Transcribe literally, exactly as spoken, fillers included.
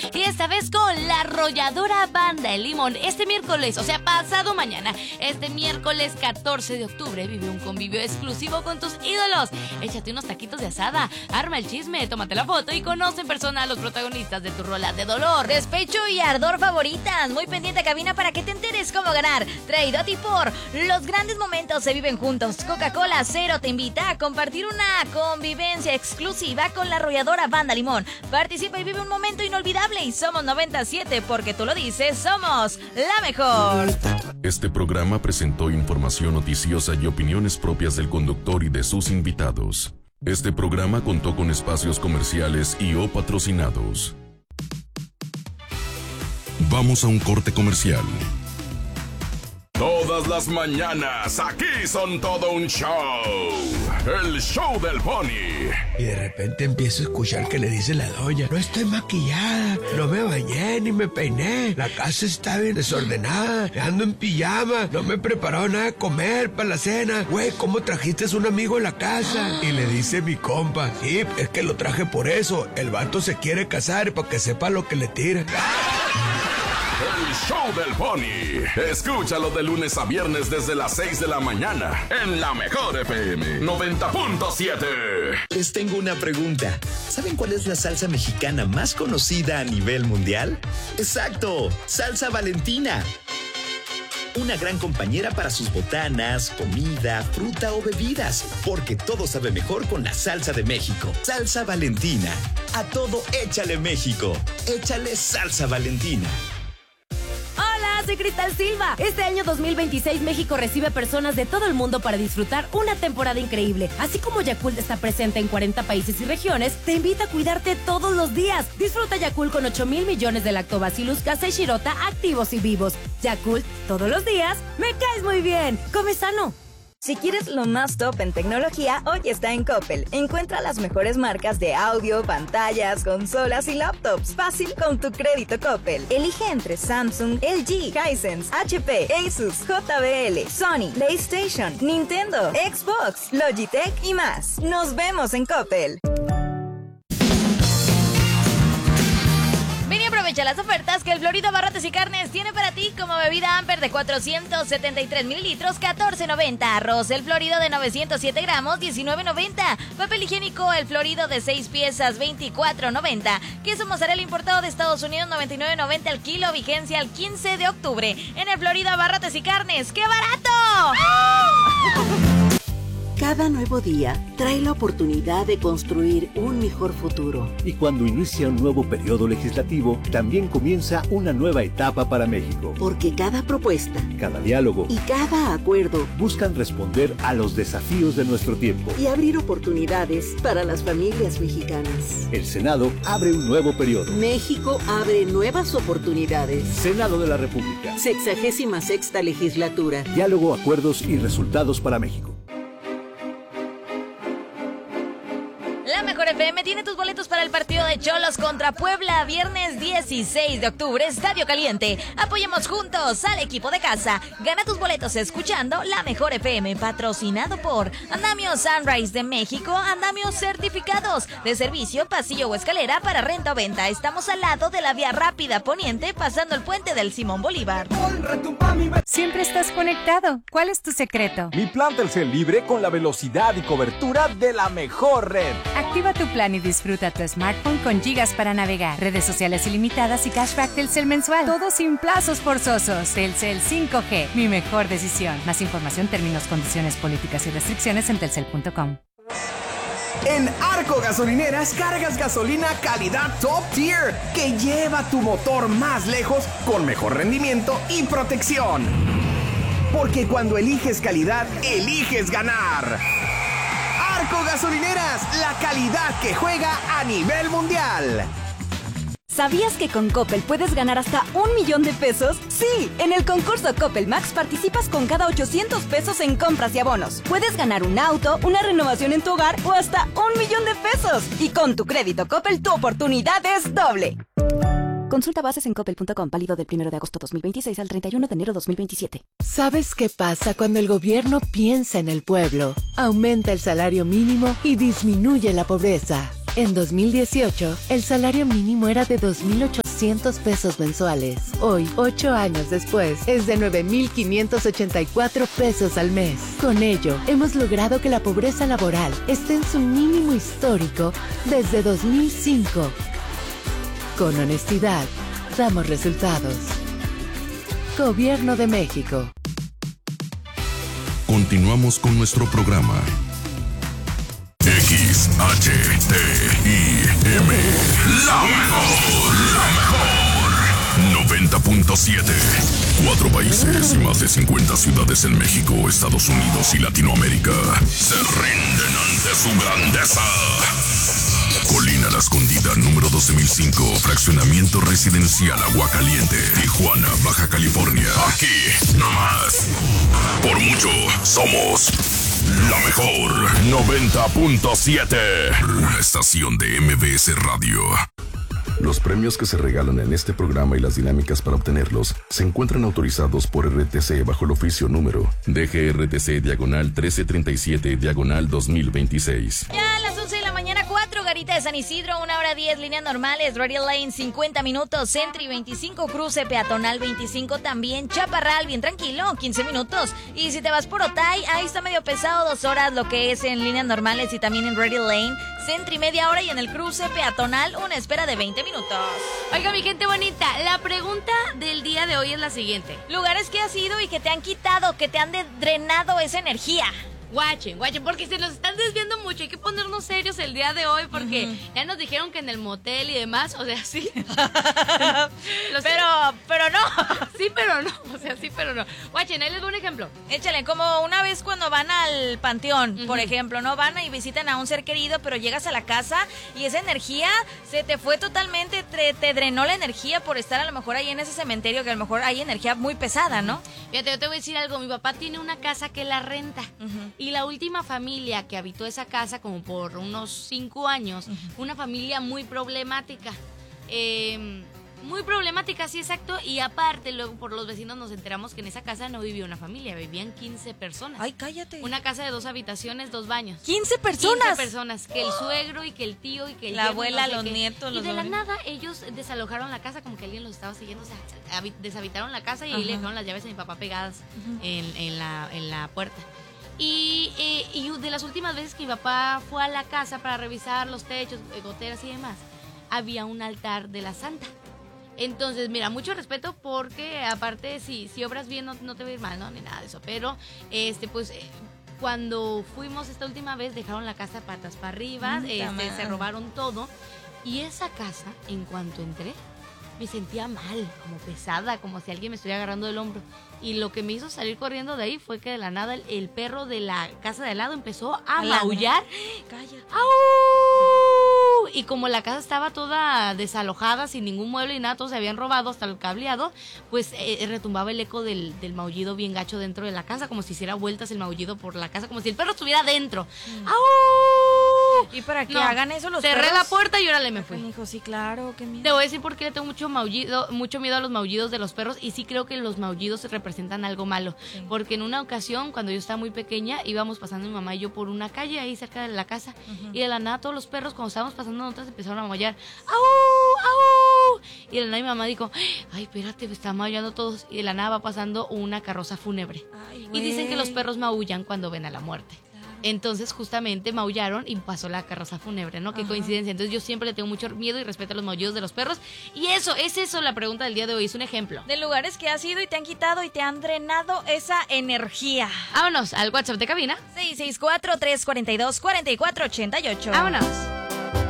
y esta vez con la arrolladora Banda El Limón. Este miércoles, o sea, pasado mañana, este miércoles catorce de octubre, vive un convivio exclusivo con tus ídolos. Échate unos taquitos de asada, arma el chisme, tómate la foto y conoce en persona a los protagonistas de tu rola de dolor, despecho y ardor favoritas. Muy pendiente a cabina para que te enteres cómo ganar. Traído a ti por Los Grandes Momentos Se Viven Juntos. Coca-Cola Cero te invita a compartir una convivencia exclusiva con la arrolladora Banda Limón. Participa y vive un momento inolvidable. Y somos noventa y siete, porque tú lo dices, somos la mejor. Este programa presentó información noticiosa y opiniones propias del conductor y de sus invitados. Este programa contó con espacios comerciales y o patrocinados. Vamos a un corte comercial. Todas las mañanas, aquí son todo un show. El show del Pony. Y de repente empiezo a escuchar que le dice la doña: no estoy maquillada, no me bañé ni me peiné, la casa está bien desordenada, ando en pijama, no me he preparado nada de comer para la cena. Güey, ¿cómo trajiste a un amigo en la casa? Y le dice mi compa: sí, es que lo traje por eso, el vato se quiere casar para que sepa lo que le tira. El show del Pony. Escúchalo de lunes a viernes desde las seis de la mañana en La Mejor F M noventa punto siete. Les tengo una pregunta. ¿Saben cuál es la salsa mexicana más conocida a nivel mundial? ¡Exacto! ¡Salsa Valentina! Una gran compañera para sus botanas, comida, fruta o bebidas, porque todo sabe mejor con la salsa de México. Salsa Valentina. A todo échale México. Échale salsa Valentina. Soy Cristal Silva. Este año dos mil veintiséis México recibe personas de todo el mundo para disfrutar una temporada increíble. Así como Yakult está presente en cuarenta países y regiones, te invita a cuidarte todos los días. Disfruta Yakult con ocho mil millones de Lactobacillus casei shirota activos y vivos. Yakult, todos los días, me caes muy bien. Come sano. Si quieres lo más top en tecnología, hoy está en Coppel. Encuentra las mejores marcas de audio, pantallas, consolas y laptops. Fácil con tu crédito Coppel. Elige entre Samsung, L G, Hisense, H P, Asus, J B L, Sony, PlayStation, Nintendo, Xbox, Logitech y más. Nos vemos en Coppel. Aprovecha las ofertas que el Florido Abarrotes y Carnes tiene para ti, como bebida Amper de cuatrocientos setenta y tres mililitros, catorce noventa. Arroz El Florido de novecientos siete gramos, diecinueve noventa. Papel higiénico El Florido de seis piezas, veinticuatro noventa. Queso mozzarella importado de Estados Unidos, noventa y nueve noventa al kilo. Vigencia al quince de octubre. En el Florido Abarrotes y Carnes. ¡Qué barato! Cada nuevo día trae la oportunidad de construir un mejor futuro. Y cuando inicia un nuevo periodo legislativo, también comienza una nueva etapa para México. Porque cada propuesta, cada diálogo y cada acuerdo buscan responder a los desafíos de nuestro tiempo y abrir oportunidades para las familias mexicanas. El Senado abre un nuevo periodo. México abre nuevas oportunidades. Senado de la República. Sexagésima sexta legislatura. Diálogo, acuerdos y resultados para México. La Mejor F M tiene tus boletos para el partido de Cholos contra Puebla, viernes dieciséis de octubre, Estadio Caliente. Apoyemos juntos al equipo de casa. Gana tus boletos escuchando La Mejor F M, patrocinado por Andamio Sunrise de México. Andamios certificados de servicio, pasillo o escalera para renta o venta. Estamos al lado de la vía rápida poniente, pasando el puente del Simón Bolívar. Siempre estás conectado. ¿Cuál es tu secreto? Mi plan Telcel libre con la velocidad y cobertura de la mejor red. Activa tu plan y disfruta tu smartphone con gigas para navegar, redes sociales ilimitadas y cashback Telcel mensual. Todo sin plazos forzosos. Telcel cinco G, mi mejor decisión. Más información, términos, condiciones, políticas y restricciones en telcel punto com. En Arco Gasolineras cargas gasolina calidad top tier que lleva tu motor más lejos con mejor rendimiento y protección. Porque cuando eliges calidad, eliges ganar. Arco Gasolineras, la calidad que juega a nivel mundial. ¿Sabías que con Coppel puedes ganar hasta un millón de pesos? Sí, en el concurso Coppel Max participas con cada ochocientos pesos en compras y abonos. Puedes ganar un auto, una renovación en tu hogar o hasta un millón de pesos. Y con tu crédito Coppel, tu oportunidad es doble. Consulta bases en coppel punto com, válido del primero de agosto dos mil veintiséis al treinta y uno de enero dos mil veintisiete. ¿Sabes qué pasa cuando el gobierno piensa en el pueblo? Aumenta el salario mínimo y disminuye la pobreza. En dos mil dieciocho, el salario mínimo era de dos mil ochocientos ochocientos pesos mensuales. Hoy, ocho años después, es de nueve mil quinientos ochenta y cuatro pesos al mes. Con ello, hemos logrado que la pobreza laboral esté en su mínimo histórico desde dos mil cinco. Con honestidad, damos resultados. Gobierno de México. Continuamos con nuestro programa. X H T I M. La mejor, la mejor. noventa punto siete. Cuatro países y más de cincuenta ciudades en México, Estados Unidos y Latinoamérica se rinden ante su grandeza. Colina La Escondida, número doce mil cinco, fraccionamiento residencial Aguacaliente, Tijuana, Baja California. Aquí, nomás. Por mucho, somos la mejor. noventa punto siete. La estación de M B S Radio. Los premios que se regalan en este programa y las dinámicas para obtenerlos se encuentran autorizados por R T C bajo el oficio número D G R T C diagonal trece treinta y siete diagonal dos mil veintiséis. Ya a las once de la mañana, cuatro, Garita de San Isidro, una hora diez, líneas normales, Ready Lane cincuenta minutos, Sentry veinticinco, cruce peatonal veinticinco también, Chaparral bien tranquilo, quince minutos. Y si te vas por Otay, ahí está medio pesado, dos horas, lo que es en líneas normales y también en Ready Lane, Sentry media hora y en el cruce peatonal una espera de veinte minutos. Oiga, mi gente bonita, la pregunta del día de hoy es la siguiente. Lugares que has ido y que te han quitado, que te han de- drenado esa energía. Guachen, guachen, porque se nos están desviando mucho. Hay que ponernos serios el día de hoy porque uh-huh. ya nos dijeron que en el motel y demás, o sea, sí. pero, pero no. Sí, pero no. O sea, sí, pero no. Guachen, ahí les doy un ejemplo. Échale, como una vez cuando van al panteón, uh-huh. por ejemplo, ¿no? Van y visitan a un ser querido, pero llegas a la casa y esa energía se te fue totalmente, te, te drenó la energía por estar a lo mejor ahí en ese cementerio, que a lo mejor hay energía muy pesada, ¿no? Fíjate, yo te voy a decir algo. Mi papá tiene una casa que la renta. Uh-huh. Y la última familia que habitó esa casa, como por unos cinco años, uh-huh. una familia muy problemática. Eh, muy problemática, sí, exacto. Y aparte, luego por los vecinos nos enteramos que en esa casa no vivía una familia, vivían quince personas. ¡Ay, cállate! Una casa de dos habitaciones, dos baños. ¿quince personas? quince personas. Que el suegro y que el tío y que el la yerno, abuela, no sé los qué. nietos. Y los de la sobrinos. nada ellos desalojaron la casa, como que alguien los estaba siguiendo. O sea, deshabitaron la casa y ahí Ajá. le dejaron las llaves a mi papá pegadas uh-huh. en, en, la, en la puerta. Y, eh, y de las últimas veces que mi papá fue a la casa para revisar los techos, goteras y demás, había un altar de la Santa. Entonces, mira, mucho respeto porque aparte si, si obras bien no, no te va a ir mal, ¿no? Ni nada de eso. Pero, este, pues, eh, cuando fuimos esta última vez dejaron la casa patas para arriba, Mm, este, se robaron todo. Y esa casa, en cuanto entré, me sentía mal, como pesada, como si alguien me estuviera agarrando del hombro. Y lo que me hizo salir corriendo de ahí fue que de la nada el, el perro de la casa de al lado empezó a, a maullar. Calla. ¡Au! Y como la casa estaba toda desalojada, sin ningún mueble y nada, todos se habían robado hasta el cableado, pues eh, retumbaba el eco del, del maullido bien gacho dentro de la casa, como si hiciera vueltas el maullido por la casa, como si el perro estuviera dentro. Mm. ¡Au! Y para que No, hagan eso los cerré perros. la puerta y órale me fui. Hijo, sí, claro, qué miedo. Te voy a decir por qué le tengo mucho maullido, mucho miedo a los maullidos de los perros, y sí creo que los maullidos representan algo malo. Sí. Porque en una ocasión, cuando yo estaba muy pequeña, íbamos pasando mi mamá y yo por una calle ahí cerca de la casa, uh-huh. y de la nada todos los perros, cuando estábamos pasando nosotros, empezaron a maullar. ¡Au! ¡Au! Y de la nada mi mamá dijo, ay, espérate, me están maullando todos. Y de la nada va pasando una carroza fúnebre. Ay, y dicen que los perros maullan cuando ven a la muerte. Entonces justamente maullaron y pasó la carroza fúnebre, ¿no? Qué Ajá. coincidencia. Entonces yo siempre le tengo mucho miedo y respeto a los maullidos de los perros. Y eso, es eso la pregunta del día de hoy, es un ejemplo. De lugares que has ido y te han quitado y te han drenado esa energía. Vámonos al WhatsApp de cabina. seis seis cuatro, tres cuatro dos, cuatro cuatro ocho ocho. Vámonos.